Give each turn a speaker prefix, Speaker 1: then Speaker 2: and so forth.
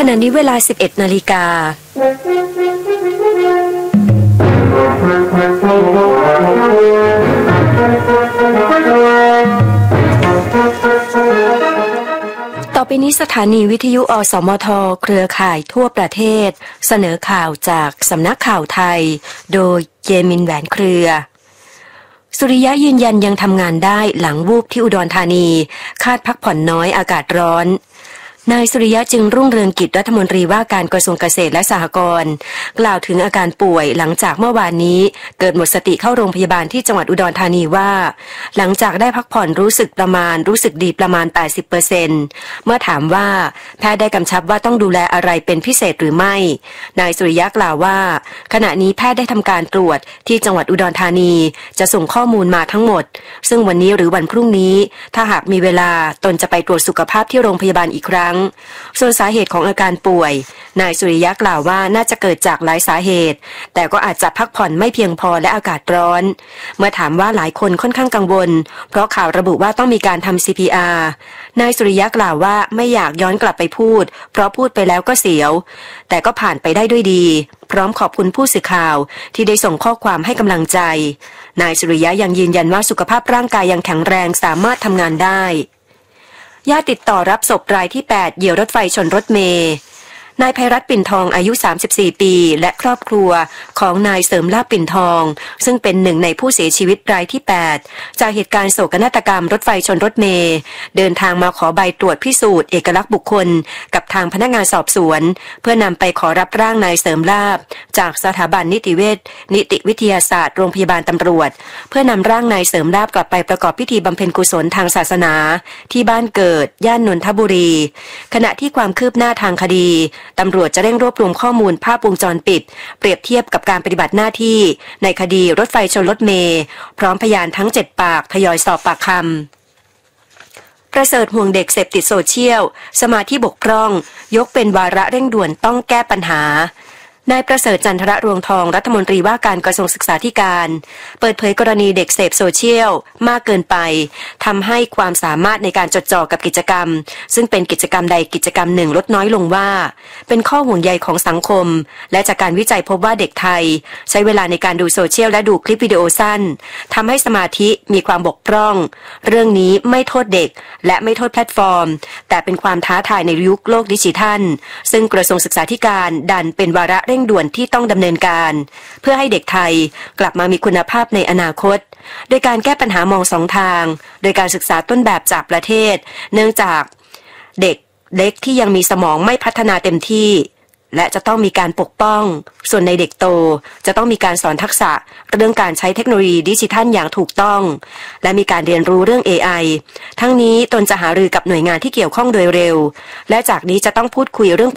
Speaker 1: ขณะนี้เวลา 11 นาฬิกาต่อไปนี้สถานีวิทยุอสมทเครือข่ายทั่วประเทศเสนอข่าวจากสำนักข่าวไทยโดยเยมินแหวนเครือสุริยะยืนยันยังทำงานได้หลังวูบที่อุดรธานีคาดพักผ่อนน้อยอากาศร้อนนายสุริยะจึงรุ่งเรืองกิจรัฐมนตรีว่าการกระทรวงเกษตรและสหกรณ์กล่าวถึงอาการป่วยหลังจากเมื่อวานนี้เกิดหมดสติเข้าโรงพยาบาลที่จังหวัดอุดรธานีว่าหลังจากได้พักผ่อนรู้สึกดีประมาณ 80% เมื่อถามว่าแพทย์ได้กำชับว่าต้องดูแลอะไรเป็นพิเศษหรือไม่นายสุริยะกล่าวว่าขณะนี้แพทย์ได้ทำการตรวจที่จังหวัดอุดรธานีจะส่งข้อมูลมาทั้งหมดซึ่งวันนี้หรือวันพรุ่งนี้ถ้าหากมีเวลาตนจะไปตรวจสุขภาพที่โรงพยาบาลอีกครั้งส่วนสาเหตุของอาการป่วยนายสุริยะกล่าวว่าน่าจะเกิดจากหลายสาเหตุแต่ก็อาจจะพักผ่อนไม่เพียงพอและอากาศร้อนเมื่อถามว่าหลายคนค่อนข้างกังวลเพราะข่าวระบุว่าต้องมีการทำ CPR นายสุริยะกล่าวว่าไม่อยากย้อนกลับไปพูดเพราะพูดไปแล้วก็เสียวแต่ก็ผ่านไปได้ด้วยดีพร้อมขอบคุณผู้สื่อข่าวที่ได้ส่งข้อความให้กำลังใจนายสุริยะยังยืนยันว่าสุขภาพร่างกายยังแข็งแรงสามารถทำงานได้ญาติติดต่อรับศพรายที่ 8 เหยี่ยวรถไฟชนรถเมล์นายไพรัตน์ปิ่นทองอายุ 34 ปีและครอบครัวของนายเสริมลาภปิ่นทองซึ่งเป็นหนึ่งในผู้เสียชีวิตรายที่ 8 จากเหตุการณ์โศกนาฏกรรมรถไฟชนรถเมล์เดินทางมาขอใบตรวจพิสูจน์เอกลักษณ์บุคคลกับทางพนักงานสอบสวนเพื่อนำไปขอรับร่างนายเสริมลาภจากสถาบันนิติวิทยาศาสตร์โรงพยาบาลตำรวจเพื่อนำร่างนายเสริมลาภกลับไปประกอบพิธีบำเพ็ญกุศลทางศาสนาที่บ้านเกิดย่านนนทบุรีขณะที่ความคืบหน้าทางคดีตำรวจจะเร่งรวบรวมข้อมูลภาพวงจรปิดเปรียบเทียบกับการปฏิบัติหน้าที่ในคดีรถไฟชนรถเมล์พร้อมพยานทั้ง7 ปากทยอยสอบปากคำประเสริฐห่วงเด็กเสพติดโซเชียลสมาธิบกพร่องยกเป็นวาระเร่งด่วนต้องแก้ปัญหานายประเสริฐจันทรรวงทองรัฐมนตรีว่าการกระทรวงศึกษาธิการเปิดเผยกรณีเด็กเสพโซเชียลมากเกินไปทำให้ความสามารถในการจดจ่อกับกิจกรรมซึ่งเป็นกิจกรรมใดกิจกรรมหนึ่งลดน้อยลงว่าเป็นข้อห่วงใยของสังคมและจากการวิจัยพบว่าเด็กไทยใช้เวลาในการดูโซเชียลและดูคลิปวิดีโอสั้นทำให้สมาธิมีความบกพร่องเรื่องนี้ไม่โทษเด็กและไม่โทษแพลตฟอร์มแต่เป็นความท้าทายในยุคโลกดิจิทัลซึ่งกระทรวงศึกษาธิการดันเป็นวาระเร่งด่วนที่ต้องดำเนินการเพื่อให้เด็กไทยกลับมามีคุณภาพในอนาคตโดยการแก้ปัญหามอง2 ทางโดยการศึกษาต้นแบบจากประเทศเนื่องจากเด็กเล็กที่ยังมีสมองไม่พัฒนาเต็มที่และจะต้องมีการปกป้องส่วนในเด็กโตจะต้องมีการสอนทักษะเรื่องการใช้เทคโนโลยีดิจิทัลอย่างถูกต้องและมีการเรียนรู้เรื่อง AI ทั้งนี้ตนจะหารือกับหน่วยงานที่เกี่ยวข้องโดยเร็วและจากนี้จะต้องพูดคุยเรื่อง